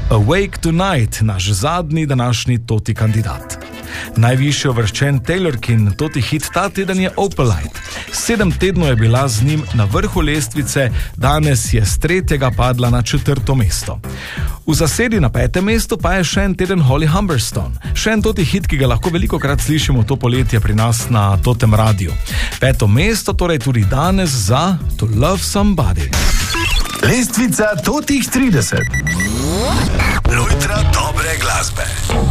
Awake Tonight, naš zadnji današnji Toti kandidat. Najvišje uvrščen Taylorkin Toti hit ta teden je Opalite. 7 tednov je bila z njim na vrhu lestvice, danes je s 3. padla na 4. mesto. V zasedi na 5. mestu pa je še en teden Holly Humberstone. Še en Toti hit, ki ga lahko velikokrat slišimo to poletje pri nas na Totem radiju. 5. mesto torej tudi danes za To Love Somebody. Lestvica Totih 30. Lojtra dobre glasbe.